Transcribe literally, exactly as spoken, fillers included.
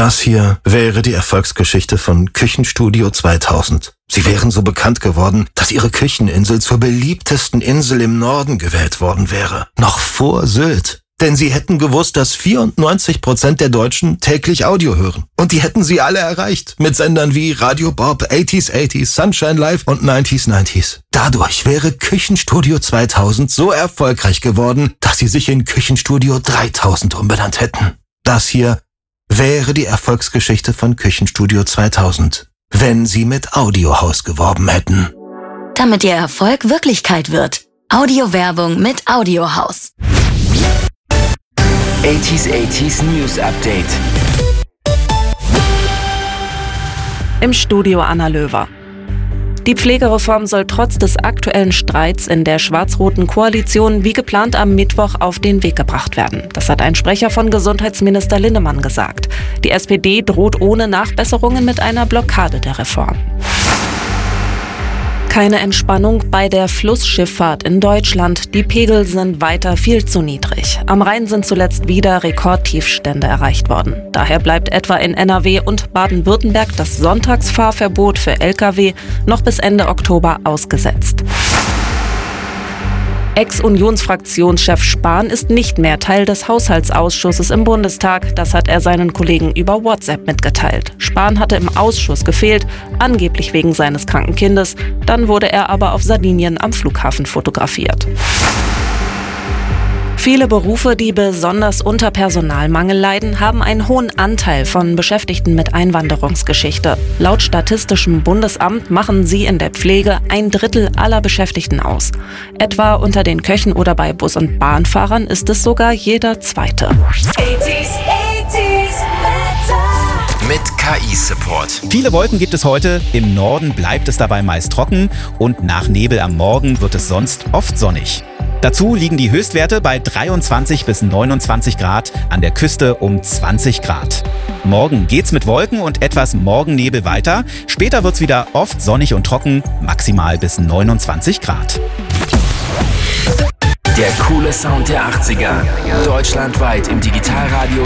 Das hier wäre die Erfolgsgeschichte von Küchenstudio zweitausend. Sie wären so bekannt geworden, dass ihre Kücheninsel zur beliebtesten Insel im Norden gewählt worden wäre. Noch vor Sylt. Denn sie hätten gewusst, dass vierundneunzig Prozent der Deutschen täglich Audio hören. Und die hätten sie alle erreicht. Mit Sendern wie Radio Bob, achtziger achtziger, Sunshine Live und neunziger neunziger. Dadurch wäre Küchenstudio zweitausend so erfolgreich geworden, dass sie sich in Küchenstudio dreitausend umbenannt hätten. Das hier wäre die Erfolgsgeschichte von Küchenstudio zweitausend, wenn sie mit Audiohaus geworben hätten. Damit ihr Erfolg Wirklichkeit wird. Audiowerbung mit Audiohaus. achtziger achtziger News Update. Im Studio Anna Löwer. Die Pflegereform soll trotz des aktuellen Streits in der schwarz-roten Koalition wie geplant am Mittwoch auf den Weg gebracht werden. Das hat ein Sprecher von Gesundheitsminister Linnemann gesagt. Die S P D droht ohne Nachbesserungen mit einer Blockade der Reform. Keine Entspannung bei der Flussschifffahrt in Deutschland. Die Pegel sind weiter viel zu niedrig. Am Rhein sind zuletzt wieder Rekordtiefstände erreicht worden. Daher bleibt etwa in N R W und Baden-Württemberg das Sonntagsfahrverbot für L K W noch bis Ende Oktober ausgesetzt. Ex-Unionsfraktionschef Spahn ist nicht mehr Teil des Haushaltsausschusses im Bundestag. Das hat er seinen Kollegen über WhatsApp mitgeteilt. Spahn hatte im Ausschuss gefehlt, angeblich wegen seines kranken Kindes. Dann wurde er aber auf Sardinien am Flughafen fotografiert. Viele Berufe, die besonders unter Personalmangel leiden, haben einen hohen Anteil von Beschäftigten mit Einwanderungsgeschichte. Laut Statistischem Bundesamt machen sie in der Pflege ein Drittel aller Beschäftigten aus. Etwa unter den Köchen oder bei Bus- und Bahnfahrern ist es sogar jeder Zweite. Mit K I-Support. Viele Wolken gibt es heute. Im Norden bleibt es dabei meist trocken und nach Nebel am Morgen wird es sonst oft sonnig. Dazu liegen die Höchstwerte bei dreiundzwanzig bis neunundzwanzig Grad, an der Küste um zwanzig Grad. Morgen geht's mit Wolken und etwas Morgennebel weiter. Später wird's wieder oft sonnig und trocken, maximal bis neunundzwanzig Grad. Der coole Sound der achtziger. Deutschlandweit im Digitalradio